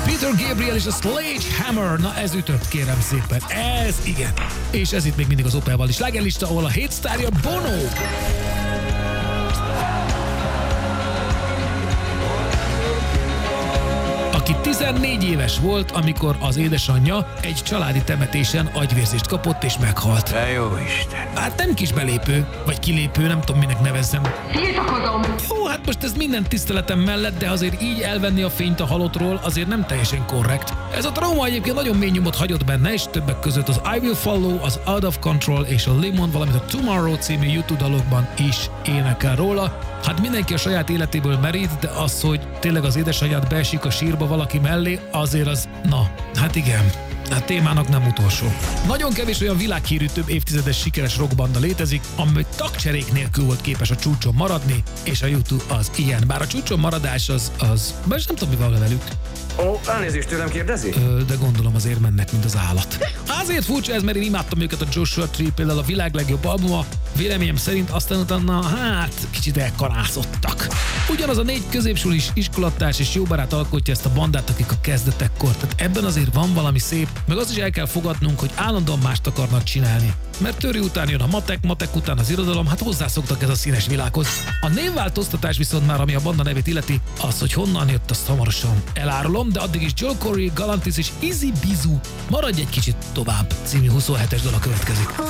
Peter Gabriel és a Sledgehammer, na ez ütött, kérem szépen, ez igen. És ez itt még mindig az Opel-val slágerlista, ahol a hét sztárja Bono. Aki 14 éves volt, amikor az édesanyja egy családi temetésen agyvérzést kapott és meghalt. De jó Isten! Hát nem kis belépő, vagy kilépő, nem tudom minek nevezzem. Tiltakozom! Jó, hát most ez minden tiszteletem mellett, de azért így elvenni a fényt a halottról azért nem teljesen korrekt. Ez a trauma egyébként nagyon mély nyomot hagyott benne, és többek között az I Will Follow, az Out of Control és a Lemon, valamint a Tomorrow című YouTube dalokban is énekel róla. Hát mindenki a saját életéből merít, de az, hogy tényleg az édesanyját beesik a sírba valaki mellé, azért az, na, hát igen. A témának nem utolsó. Nagyon kevés olyan világhírű, több évtizedes sikeres rockbanda létezik, amely tagcserék nélkül volt képes a csúcson maradni, és a YouTube az ilyen. Bár a csúcson maradás az bár nem tudom, mi van velük. Ó, elnézést tőlem kérdezi? De gondolom azért mennek, mint az állat. Azért furcsa ez, mert én imádtam őket, a Joshua Tree például a világ legjobb albuma, véleményem szerint aztán utána, hát, kicsit elkarászottak. Ugyanaz a 4 középsulis iskolatárs és jó barát alkotja ezt a bandát, akik a kezdetekkor. Tehát ebben azért van valami szép, meg azt is el kell fogadnunk, hogy állandóan mást akarnak csinálni. Mert Töri után jön a matek után az irodalom, hát hozzászoktak ez a színes világhoz. A névváltoztatás viszont már, ami a banda nevét illeti, az, hogy honnan jött, azt hamarosan elárulom, de addig is Joel Corry, Galantis és Easy Bizu maradj egy kicsit tovább című 27-es dala következik.